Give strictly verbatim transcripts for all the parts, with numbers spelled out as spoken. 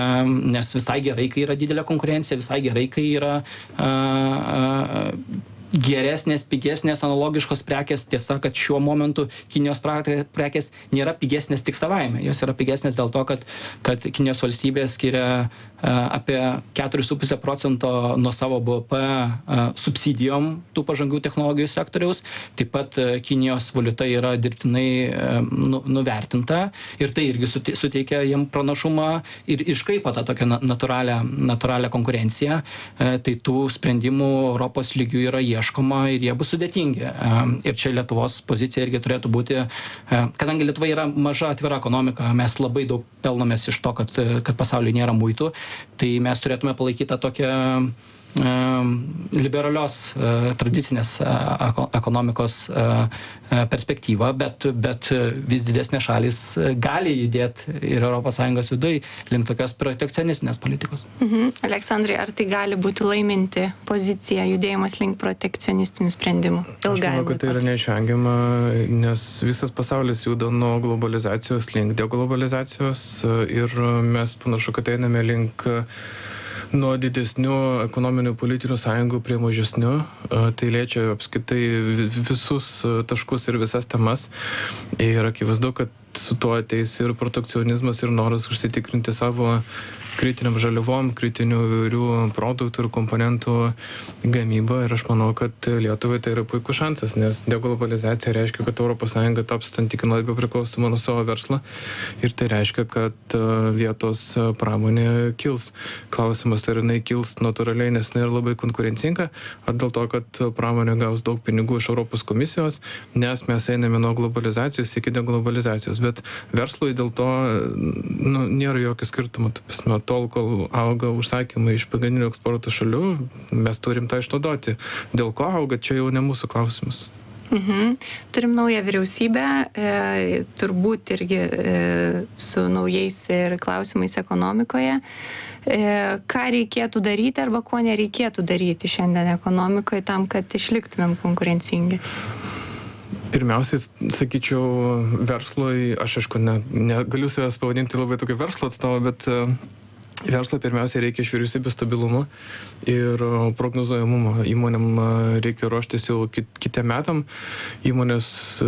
nes visai gerai, kai yra didelė konkurencija, visai gerai, kai yra a, a, geresnės, pigesnės, analogiškos prekės. Tiesa, kad šiuo momentu Kinijos prekės nėra pigesnės tik savaime. Jos yra pigesnės dėl to, kad, kad Kinijos valstybė skiria apie keturi su puse procento nuo savo B V P subsidijom tų pažangių technologijų sektoriaus. Taip pat Kinijos valiuta yra dirbtinai nu, nuvertinta ir tai irgi suteikia jiem pranašumą ir iškraipo tą tokią natūralią, natūralią konkurenciją. Tai tų sprendimų Europos lygių yra ieškoma ir jie bus sudėtingi. Ir čia Lietuvos pozicija irgi turėtų būti, kadangi Lietuva yra maža atvira ekonomika, mes labai daug pelnomės iš to, kad, kad pasaulyje nėra muitų, tai mes turėtume palaikyti tą tokią liberalios tradicinės ekonomikos perspektyvą, bet, bet vis didesnės šalis gali judėti ir Europos Sąjungos viduje link tokios protekcionistinės politikos. Mhm. Aleksandrai, ar tai gali būti laiminti pozicija, judėjimas link protekcionistinių sprendimų? Aš manau, kad tai yra neišvengiama, nes visas pasaulis juda nuo globalizacijos link deglobalizacijos ir mes panašu, kad einame link nuo didesnių ekonominių politinių sąjungų prie mažesnių. Tai liečia apskaitai visus taškus ir visas temas. Ir akivaizdu, kad su tuo ateis ir protekcionizmas, ir noras užsitikrinti savo kritiniam žaliavom, kritinių įvairių produktų ir komponentų gamybą. Ir aš manau, kad Lietuvai tai yra puikus šansas, nes deglobalizacija reiškia, kad Europos Sąjunga taps santykinai labiau priklausoma nuo savo verslo. Ir tai reiškia, kad vietos pramonė kils. Klausimas, ar jinai kils natūraliai, nes jinai yra labai konkurencinga, ar dėl to, kad pramonė gaus daug pinigų iš Europos komisijos, nes mes einame nuo globalizacijos iki deglobalizacijos. Bet verslui dėl to nu, nėra jokio skirtumo. Tol, kol auga užsakymai iš pagrindinių eksporto šalių, mes turim tą išnaudoti. Dėl ko auga, čia jau ne mūsų klausimas. Mhm. Turim naują vyriausybę, e, turbūt irgi e, su naujais ir klausimais ekonomikoje. E, ką reikėtų daryti arba ko nereikėtų daryti šiandien ekonomikoje tam, kad išliktumėm konkurencingi? Pirmiausiai, sakyčiau, verslui, aš aišku, ne, negaliu savęs pavadinti labai tokio verslo atstovą, bet verslo pirmiausia reikia iš vyriausybės stabilumo ir prognozuojamumo. Įmonėm reikia ruoštis jau kitiem metam. Įmonės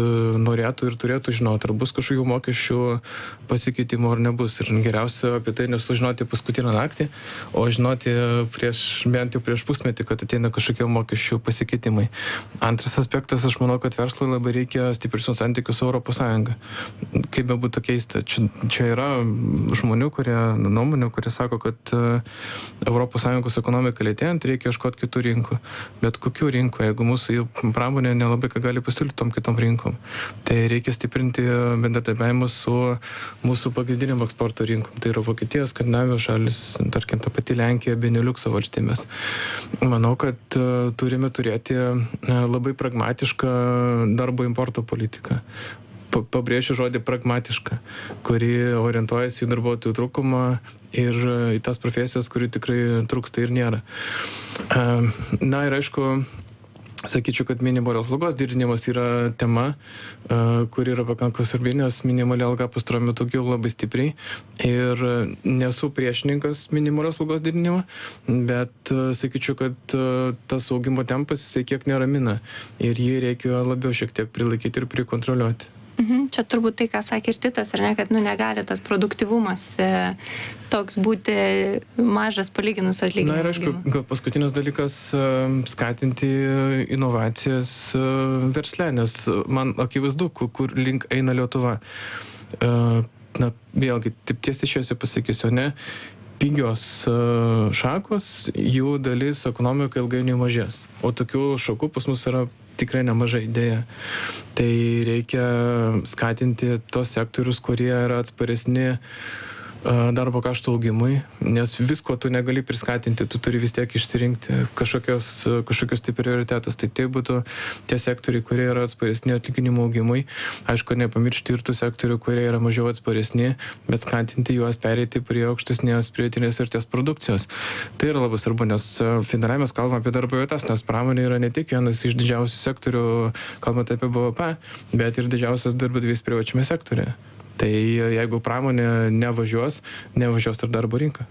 norėtų ir turėtų žinoti, ar bus kažkokių mokesčių pasikeitimų ar nebus. Ir geriausia apie tai nesužinoti paskutinę naktį, o žinoti prieš, bent jau prieš pusmetį, kad ateina kažkokie mokesčių pasikeitimai. Antras aspektas, aš manau, kad verslui labai reikia stipresnių santykių su Europos Sąjunga. Kaip be būtų keista. Čia, čia yra žmonių, kurie nuomonių, kurie sako, kad Europos Sąjungos ekonomika lėtėjant, reikia ieškoti kitų rinkų. Bet kokių rinkų, jeigu mūsų pramonė nelabai ką gali pasiūlyti tom kitom rinkom. Tai reikia stiprinti bendradarbiavimą su mūsų pagrindiniam eksporto rinkom. Tai yra Vokietija, Skandinavijos šalis, tarkim, ta pati Lenkija, Beneliukso valstybės. Manau, kad uh, turime turėti uh, labai pragmatišką darbo importo politiką. Pabrėšiu žodį pragmatišką, kuri orientuojasi į darbuotojų trūkumą ir į tas profesijas, kurių tikrai trūksta ir nėra. Na ir aišku, sakyčiau, kad minimalios algos didinimas yra tema, kuri yra pakankamai svarbi, nes minimali alga pastaruoju metu kilo labai stipriai ir nesu priešininkas minimalios algos didinimo, bet sakyčiau, kad tas augimo tempas jisai kiek neramina ir jį reikia labiau šiek tiek prilaikyti ir prikontroliuoti. Mhm. Čia turbūt tai, ką sakė ir Titas, ar ne, kad nu, negali tas produktyvumas e, toks būti mažas palyginus atlyginimų. Na ir aišku, gal paskutinis dalykas skatinti inovacijas versle, nes man akivaizdu, kur link eina Lietuva. Na, vėlgi, taip tiesiai šiuose pasakysiu, ne? Pigios šakos, jų dalis ekonomika ilgainiui mažės. O tokių šakų pas mus yra tikrai nemažai, dėja. Tai reikia skatinti tos sektorius, kurie yra atsparesni darbo kaštų augimui, nes visko tu negali priskatinti, tu turi vis tiek išsirinkti kažkokios, kažkokios tai prioritetus. Tai tai būtų tie sektoriai, kurie yra atsparesni atlyginimų augimui. Aišku, nepamiršti ir tų sektorių, kurie yra mažiau atsparesni, bet skatinti juos pereiti prie aukštesnės pridėtinės vertės produkcijos. Tai yra labai svarbu, nes finaliai mes kalbame apie darbo vietas, nes pramonė yra ne tik vienas iš didžiausių sektorių, kalbant apie B V P, bet ir didžiausias darbdavys privačiame sektoriuje. Tai jeigu pramonė nevažiuos, nevažiuos ir darbo rinka.